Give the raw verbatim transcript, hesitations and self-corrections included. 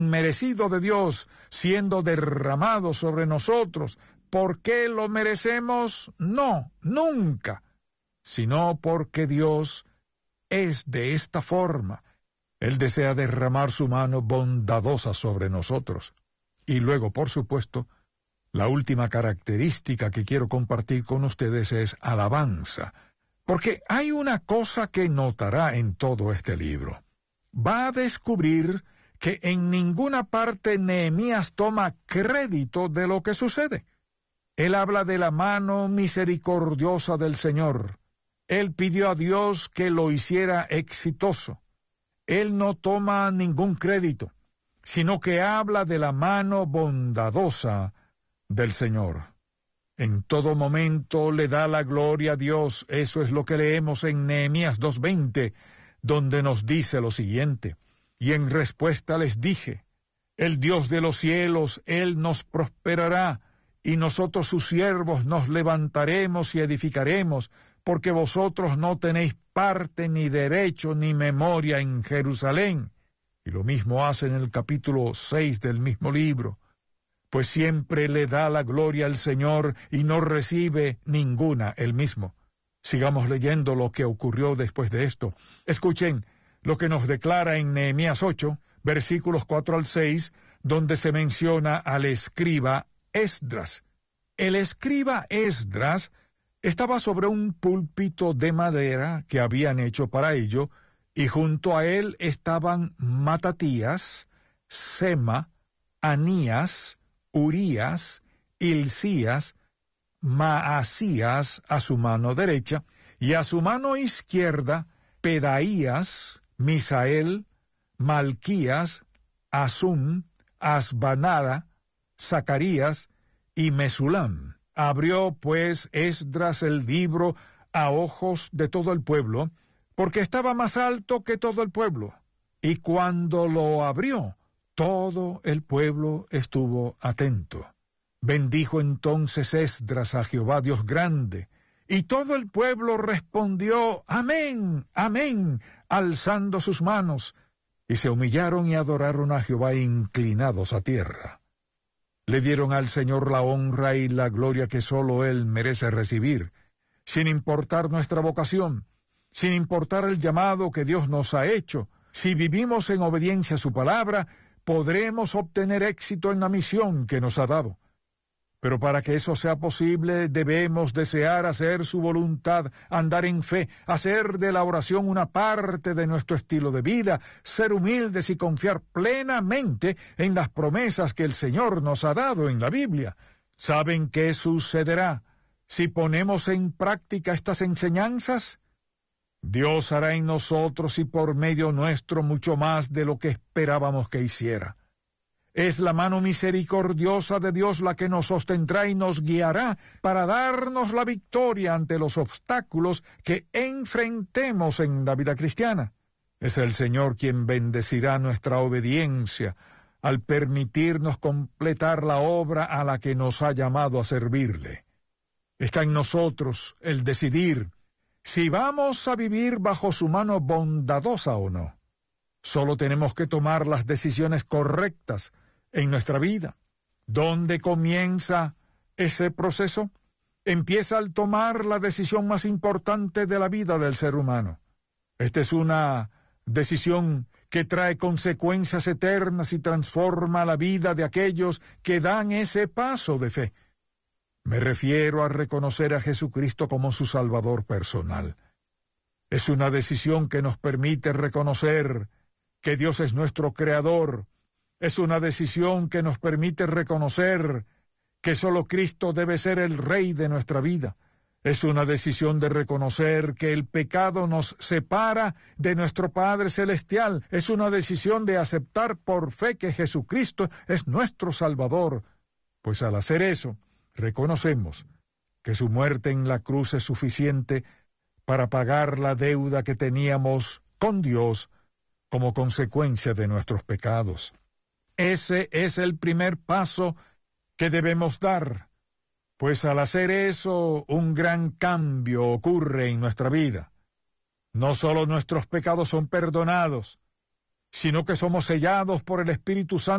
merecido de Dios siendo derramado sobre nosotros. ¿Por qué lo merecemos? No, nunca, sino porque Dios es de esta forma. Él desea derramar su mano bondadosa sobre nosotros. Y luego, por supuesto, la última característica que quiero compartir con ustedes es alabanza. Porque hay una cosa que notará en todo este libro. Va a descubrir que en ninguna parte Nehemías toma crédito de lo que sucede. Él habla de la mano misericordiosa del Señor. Él pidió a Dios que lo hiciera exitoso. Él no toma ningún crédito, sino que habla de la mano bondadosa del Señor. En todo momento le da la gloria a Dios. Eso es lo que leemos en Nehemías dos veinte, donde nos dice lo siguiente: y en respuesta les dije, el Dios de los cielos, Él nos prosperará, y nosotros sus siervos nos levantaremos y edificaremos, porque vosotros no tenéis parte ni derecho ni memoria en Jerusalén. Y lo mismo hace en el capítulo seis del mismo libro. Pues siempre le da la gloria al Señor y no recibe ninguna él mismo. Sigamos leyendo lo que ocurrió después de esto. Escuchen lo que nos declara en Nehemías ocho, versículos cuatro al seis, donde se menciona al escriba Esdras. El escriba Esdras estaba sobre un púlpito de madera que habían hecho para ello, y junto a él estaban Matatías, Sema, Anías, Urías, Hilcías, Maasías a su mano derecha, y a su mano izquierda Pedaías, Misael, Malquías, Asum, Asbanada, Zacarías y Mesulam. Abrió pues Esdras el libro a ojos de todo el pueblo, porque estaba más alto que todo el pueblo. Y cuando lo abrió, todo el pueblo estuvo atento. Bendijo entonces Esdras a Jehová Dios grande, y todo el pueblo respondió, amén, amén, alzando sus manos, y se humillaron y adoraron a Jehová inclinados a tierra. Le dieron al Señor la honra y la gloria que sólo Él merece recibir, sin importar nuestra vocación, sin importar el llamado que Dios nos ha hecho. Si vivimos en obediencia a su palabra, podremos obtener éxito en la misión que nos ha dado. Pero para que eso sea posible, debemos desear hacer su voluntad, andar en fe, hacer de la oración una parte de nuestro estilo de vida, ser humildes y confiar plenamente en las promesas que el Señor nos ha dado en la Biblia. ¿Saben qué sucederá si ponemos en práctica estas enseñanzas? Dios hará en nosotros y por medio nuestro mucho más de lo que esperábamos que hiciera. Es la mano misericordiosa de Dios la que nos sostendrá y nos guiará para darnos la victoria ante los obstáculos que enfrentemos en la vida cristiana. Es el Señor quien bendecirá nuestra obediencia al permitirnos completar la obra a la que nos ha llamado a servirle. Está en nosotros el decidir si vamos a vivir bajo su mano bondadosa o no. Solo tenemos que tomar las decisiones correctas en nuestra vida. ¿Dónde comienza ese proceso? Empieza al tomar la decisión más importante de la vida del ser humano. Esta es una decisión que trae consecuencias eternas y transforma la vida de aquellos que dan ese paso de fe. Me refiero a reconocer a Jesucristo como su Salvador personal. Es una decisión que nos permite reconocer que Dios es nuestro Creador. Es una decisión que nos permite reconocer que solo Cristo debe ser el Rey de nuestra vida. Es una decisión de reconocer que el pecado nos separa de nuestro Padre Celestial. Es una decisión de aceptar por fe que Jesucristo es nuestro Salvador. Pues al hacer eso, reconocemos que su muerte en la cruz es suficiente para pagar la deuda que teníamos con Dios como consecuencia de nuestros pecados. Ese es el primer paso que debemos dar, pues al hacer eso, un gran cambio ocurre en nuestra vida. No solo nuestros pecados son perdonados, sino que somos sellados por el Espíritu Santo